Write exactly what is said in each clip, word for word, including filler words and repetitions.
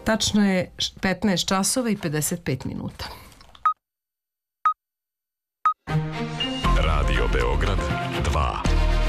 Tačno je petnaest časova i pedeset pet minuta. Radio Beograd dva.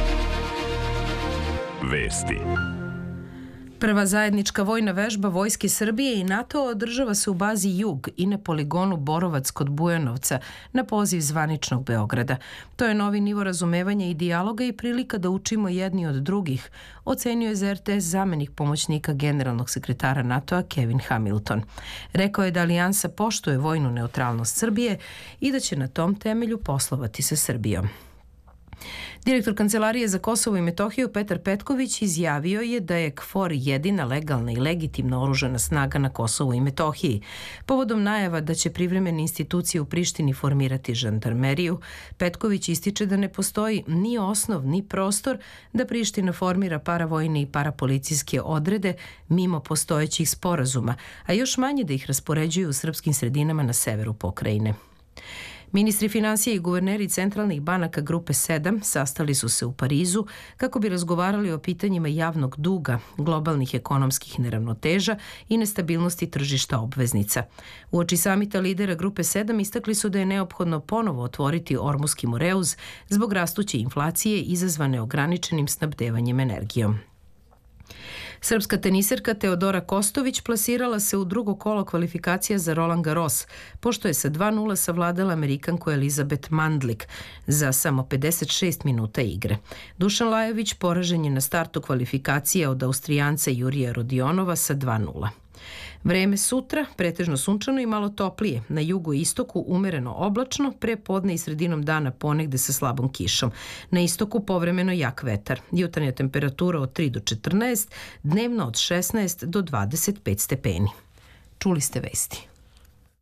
Vesti. Prva zajednička vojna vežba Vojske Srbije i NATO održava se u bazi Jug i na poligonu Borovac kod Bujanovca na poziv zvaničnog Beograda. To je novi nivo razumevanja i dijaloga i prilika da učimo jedni od drugih, ocenio je za er te es zamenik pomoćnika generalnog sekretara NATO-a Kevin Hamilton. Rekao je da alijansa poštuje vojnu neutralnost Srbije i da će na tom temelju poslovati sa Srbijom. Direktor Kancelarije za Kosovo i Metohiju Petar Petković izjavio je da je KFOR jedina legalna i legitimna oružana snaga na Kosovu i Metohiji. Povodom najava da će privremene institucije u Prištini formirati žandarmeriju, Petković ističe da ne postoji ni osnov ni prostor da Priština formira paravojne i parapolicijske odrede mimo postojećih sporazuma, a još manje da ih raspoređuju u srpskim sredinama na severu pokrajine. Ministri finansija i guverneri centralnih banaka Grupe sedam sastali su se u Parizu kako bi razgovarali o pitanjima javnog duga, globalnih ekonomskih neravnoteža i nestabilnosti tržišta obveznica. Uoči samita lidera Grupe sedam istakli su da je neophodno ponovo otvoriti Ormuski Moreuz zbog rastuće inflacije izazvane ograničenim snabdevanjem energijom. Srpska teniserka Teodora Kostović plasirala se u drugo kolo kvalifikacija za Roland Garros, pošto je sa dva nula savladala Amerikanku Elizabeth Mandlik za samo pedeset šest minuta igre. Dušan Lajović poražen je na startu kvalifikacija od Austrijanca Jurija Rodionova sa dva nula. Vreme sutra, pretežno sunčano i malo toplije. Na jugu i istoku umereno oblačno, pre podne i sredinom dana ponegde sa slabom kišom. Na istoku povremeno jak vetar. Jutarnja temperatura od tri do četrnaest, dnevno od šesnaest do dvadeset pet stepeni. Čuli ste vesti.